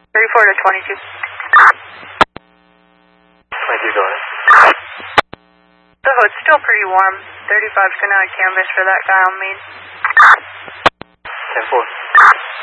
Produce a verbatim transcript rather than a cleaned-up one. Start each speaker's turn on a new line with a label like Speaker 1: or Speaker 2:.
Speaker 1: thirty-four to twenty-two.
Speaker 2: twenty-two going.
Speaker 1: The hood's still pretty warm. thirty-five's going to canvas for that guy on main.
Speaker 2: ten four.